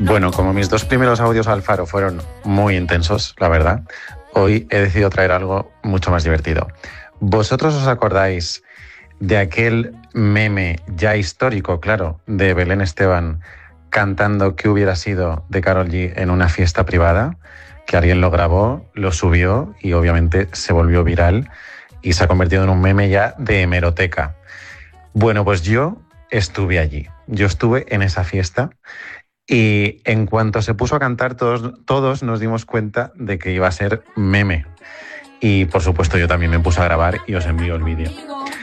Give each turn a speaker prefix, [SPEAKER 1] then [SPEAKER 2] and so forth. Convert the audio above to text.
[SPEAKER 1] Bueno, como mis dos primeros audios al Faro fueron muy intensos, la verdad, hoy he decidido traer algo mucho más divertido. ¿Vosotros os acordáis de aquel meme ya histórico, claro, de Belén Esteban cantando "Qué hubiera sido" de Karol G en una fiesta privada? Que alguien lo grabó, lo subió y obviamente se volvió viral y se ha convertido en un meme ya de hemeroteca. Bueno, pues yo estuve allí. Yo estuve en esa fiesta y en cuanto se puso a cantar, todos nos dimos cuenta de que iba a ser meme. Y por supuesto yo también me puse a grabar y os envío el vídeo.